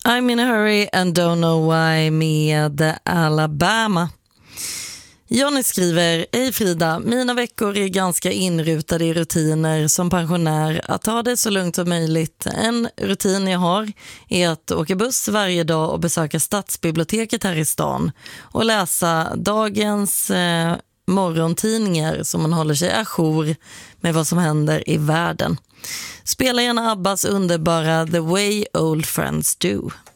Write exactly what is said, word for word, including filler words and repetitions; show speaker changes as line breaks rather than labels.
I'm in a hurry and don't know why med Alabama. Johnny skriver: Hej Frida, mina veckor är ganska inrutade i rutiner som pensionär. Att ta det så lugnt som möjligt. En rutin jag har är att åka buss varje dag och besöka stadsbiblioteket här i stan och läsa dagens eh, morgontidningar så man håller sig ajour med vad som händer i världen. Spela gärna Abbas underbara The Way Old Friends Do.